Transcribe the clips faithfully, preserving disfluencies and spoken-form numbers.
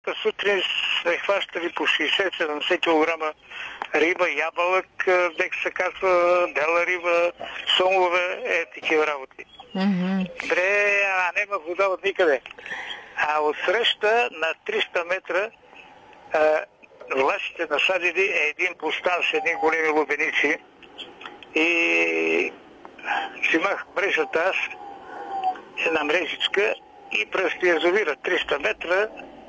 Сутрин се хващали по шейсет-седемдесет килограма риба, ябълък, дек се казва, бяла риба, сомове, е такива работи. Mm-hmm. Бре, а нема вода от никъде. А отсреща на триста метра а, властите насадили един бустан с едни големи лубеници и взимах мрежата аз, една мрежичка и през язовира триста метра.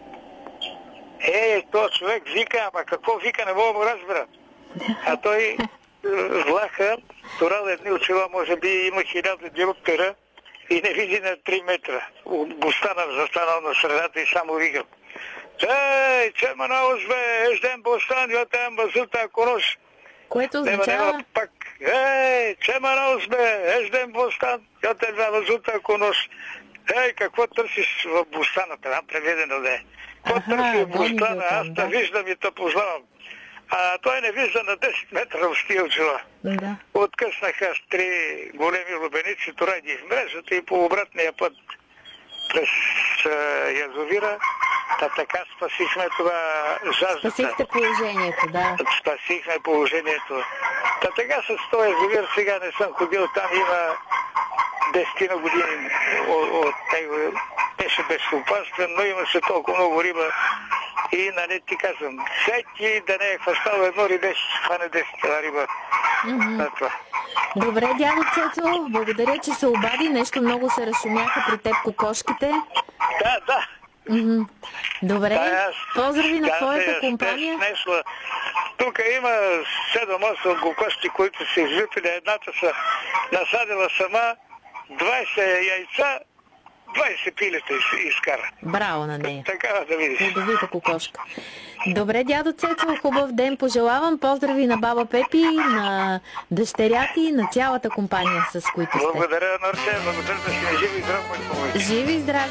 Е, този човек вика, ама какво вика, не мога да му разбера. А той влаха, турал едни очила, може би има хиляда диоптера и не види на три метра. Бустана застанал на средата и само вика. Ей, чема на озбе, ежден бустан, я там базута конош. Което означава? Нема, пак. Ей, чема на озбе, ежден бустан, я там базута конош. Ей, какво търсиш в бустана? Там преведено да е. Какво търси в бустана? Аз те виждам и те познавам. А той не вижда на десет метра в стия очила. Да. Откъснаха с три големи лубеници, турай ги в мрежата и по обратния път през uh, язовира. Та така спасихме това жаждата. Спасихте положението, да. Спасихме положението. Та така с този язовир сега не съм ходил. Там има десетина години от него. Беше безопасен, но имаше толкова много риба. И нали ти казвам, всеки да не е хващал едно рибе, ще хване десет кила риба. Mm-hmm. Добре, дядо Цецо, благодаря, че се обади. Нещо много се разшумяха при теб кокошките. Да, да. Mm-hmm. Добре, да, поздрави на да, твоята да, компания. Снесла. Тук има седем-осем кокошки, които са излюпили. Едната са насадила сама двайсет яйца, двайсет пилета изкара. Браво на нея. Така да видиш. Плодовита кокошка. Добре, дядо Цецо, хубав ден пожелавам. Поздрави на баба Пепи, на дъщеря ти, на цялата компания, с които сте. Благодаря, Норче. Благодаря да си живи и здраво. Живи и здрави.